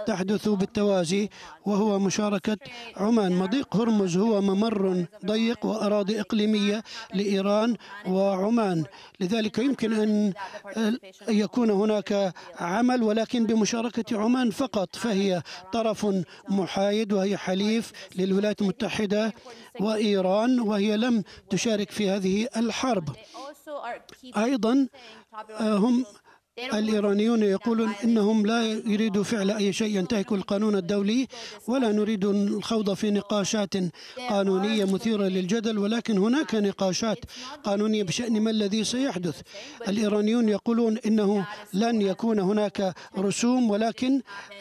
تحدث بالتوازي، وهو مشاركة عمان. مضيق هرمز هو ممر ضيق وأراضي إقليمية لإيران وعمان، لذلك يمكن أن يكون هناك عمل، ولكن بمشاركة عمان فقط، فهي طرف محايد وهي حليف للولايات المتحدة وإيران، وهي لم تشارك في هذه الحرب. أيضا هم الإيرانيون يقولون إنهم لا يريدوا فعل أي شيء ينتهك القانون الدولي، ولا نريد الخوض في نقاشات قانونية مثيرة للجدل، ولكن هناك نقاشات قانونية بشأن ما الذي سيحدث. الإيرانيون يقولون إنه لن يكون هناك رسوم، ولكن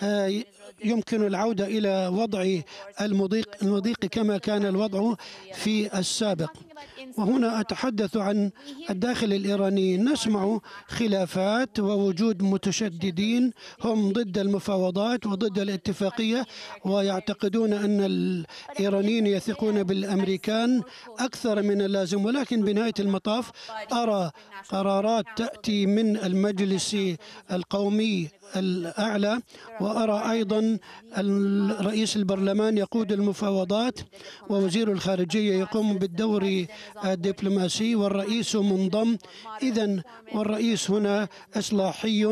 يمكن العودة إلى وضع المضيق كما كان الوضع في السابق. وهنا أتحدث عن الداخل الإيراني. نسمع خلافات ووجود متشددين هم ضد المفاوضات وضد الاتفاقية، ويعتقدون أن الإيرانيين يثقون بالأمريكان أكثر من اللازم، ولكن بنهاية المطاف أرى قرارات تأتي من المجلس القومي الأعلى، وأرى أيضا رئيس البرلمان يقود المفاوضات، ووزير الخارجية يقوم بالدور الدبلوماسي، والرئيس منضم. إذن والرئيس هنا إصلاحي،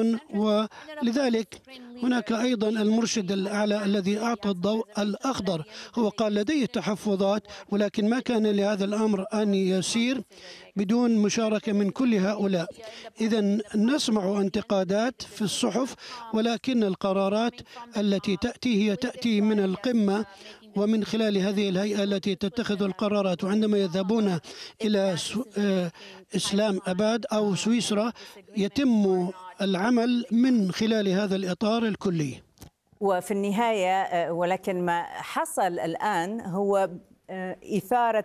ولذلك هناك أيضا المرشد الأعلى الذي أعطى الضوء الأخضر. هو قال لديه تحفظات، ولكن ما كان لهذا الأمر أن يسير بدون مشاركة من كل هؤلاء. إذن نسمع انتقادات في الصحف، ولكن القرارات التي تأتي هي تأتي من القمة ومن خلال هذه الهيئة التي تتخذ القرارات. وعندما يذهبون إلى إسلام أباد أو سويسرا يتم العمل من خلال هذا الإطار الكلي. وفي النهاية ولكن ما حصل الآن هو إثارة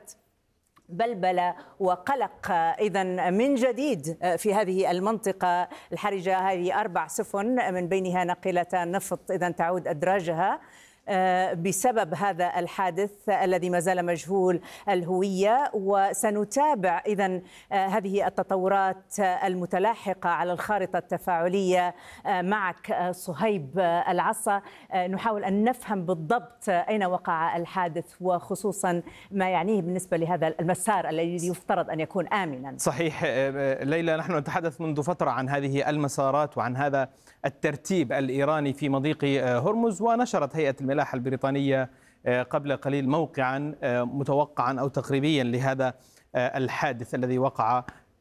بلبلة وقلق إذن من جديد في هذه المنطقة الحرجة. هذه 4 سفن من بينها ناقلة نفط إذن تعود أدراجها بسبب هذا الحادث الذي ما زال مجهول الهوية. وسنتابع إذن هذه التطورات المتلاحقة على الخارطة التفاعلية معك صهيب العصا. نحاول أن نفهم بالضبط أين وقع الحادث، وخصوصا ما يعنيه بالنسبة لهذا المسار الذي يفترض أن يكون آمنا. صحيح ليلى، نحن نتحدث منذ فترة عن هذه المسارات وعن هذا الترتيب الإيراني في مضيق هرمز، ونشرت هيئة الملاحة البريطانية قبل قليل موقعا متوقعا أو تقريبيا لهذا الحادث الذي وقع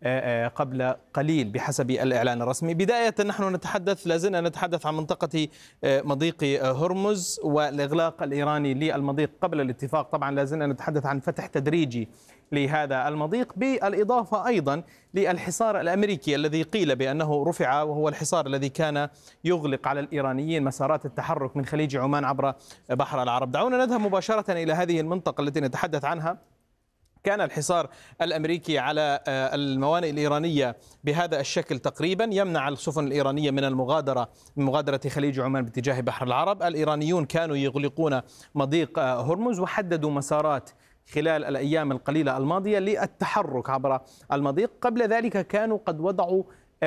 قبل قليل بحسب الإعلان الرسمي. بداية نحن لازلنا نتحدث عن منطقة مضيق هرمز والإغلاق الإيراني للمضيق قبل الاتفاق. طبعا لازلنا نتحدث عن فتح تدريجي لهذا المضيق، بالإضافة أيضا للحصار الأمريكي الذي قيل بأنه رفع، وهو الحصار الذي كان يغلق على الإيرانيين مسارات التحرك من خليج عمان عبر بحر العرب. دعونا نذهب مباشرة إلى هذه المنطقة التي نتحدث عنها. كان الحصار الأمريكي على الموانئ الإيرانية بهذا الشكل تقريبا، يمنع السفن الإيرانية من مغادرة خليج عمان باتجاه بحر العرب. الإيرانيون كانوا يغلقون مضيق هرمز وحددوا مسارات خلال الأيام القليلة الماضية للتحرك عبر المضيق. قبل ذلك كانوا قد وضعوا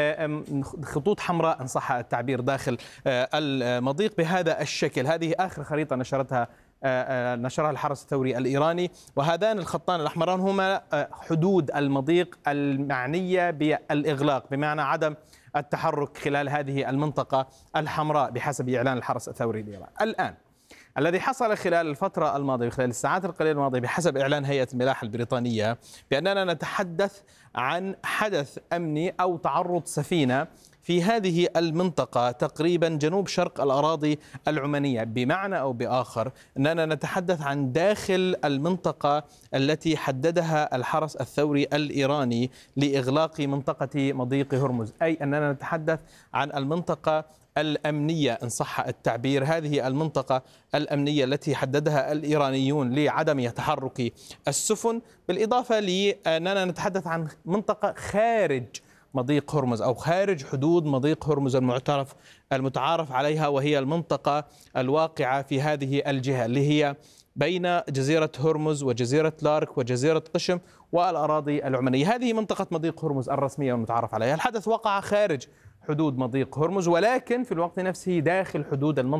خطوط حمراء إن صح التعبير داخل المضيق بهذا الشكل. هذه آخر خريطة نشرها الحرس الثوري الإيراني، وهذان الخطان الأحمران هما حدود المضيق المعنية بالإغلاق، بمعنى عدم التحرك خلال هذه المنطقة الحمراء بحسب إعلان الحرس الثوري الإيراني. الآن الذي حصل خلال الفترة الماضية، خلال الساعات القليلة الماضية، بحسب إعلان هيئة الملاحة البريطانية، بأننا نتحدث عن حدث أمني أو تعرض سفينة في هذه المنطقة تقريبا جنوب شرق الأراضي العمانية. بمعنى أو بآخر أننا نتحدث عن داخل المنطقة التي حددها الحرس الثوري الإيراني لإغلاق منطقة مضيق هرمز، أي أننا نتحدث عن المنطقة الأمنية إن صح التعبير. هذه المنطقة الأمنية التي حددها الإيرانيون لعدم تحرك السفن، بالإضافة لأننا نتحدث عن منطقة خارج مضيق هرمز أو خارج حدود مضيق هرمز المتعارف عليها، وهي المنطقة الواقعة في هذه الجهة اللي هي بين جزيرة هرمز وجزيرة لارك وجزيرة قشم والأراضي العمانية. هذه منطقة مضيق هرمز الرسمية والمتعارف عليها. الحدث وقع خارج حدود مضيق هرمز، ولكن في الوقت نفسه داخل حدود المنطقة